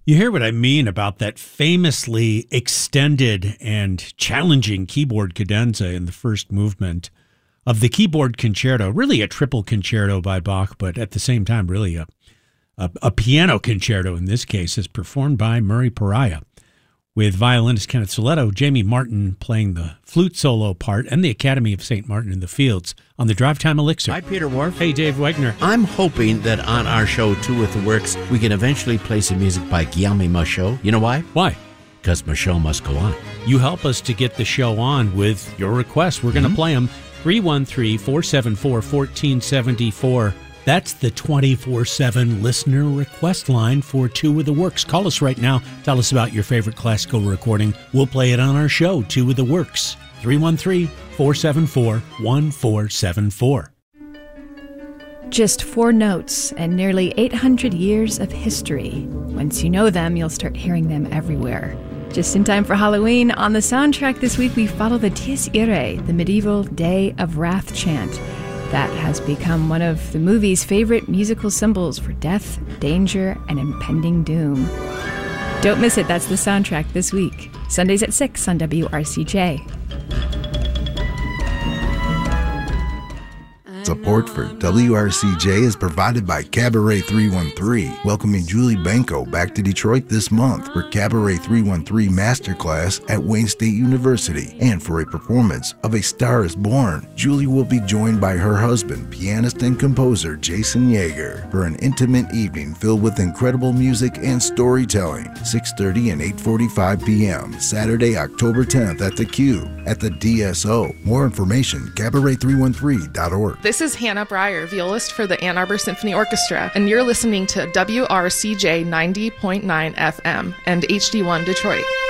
You hear what I mean about that famously extended and challenging keyboard cadenza in the first movement of the keyboard concerto, really a triple concerto by Bach, but at the same time, really a piano concerto in this case, is performed by Murray Pariah, with violinist Kenneth Soletto, Jamie Martin playing the flute solo part, and the Academy of St. Martin in the Fields on the Drive Time Elixir. Hi, Peter Wharf. Hey, Dave Wegner. I'm hoping that on our show, Two with the Works, we can eventually play some music by Guillaume Michaud. You know why? Why? Because Michaud must go on. You help us to get the show on with your requests. We're going to play them. 313-474-1474. That's the 24/7 listener request line for Two with the Works. Call us right now. Tell us about your favorite classical recording. We'll play it on our show, Two with the Works. 313-474-1474. Just 4 notes and nearly 800 years of history. Once you know them, you'll start hearing them everywhere. Just in time for Halloween, on the soundtrack this week, we follow the Dies Irae, the medieval Day of Wrath chant. That has become one of the movie's favorite musical symbols for death, danger, and impending doom. Don't miss it. That's the soundtrack this week. Sundays at 6 on WRCJ. Support for WRCJ is provided by Cabaret 313, welcoming Julie Benko back to Detroit this month for Cabaret 313 Masterclass at Wayne State University and for a performance of A Star is Born. Julie will be joined by her husband, pianist and composer Jason Yeager, for an intimate evening filled with incredible music and storytelling. 6:30 and 8:45 p.m. Saturday, October 10th at the Q at the DSO. More information, cabaret313.org. This is Hannah Breyer, violist for the Ann Arbor Symphony Orchestra, and you're listening to WRCJ 90.9 FM and HD1 Detroit.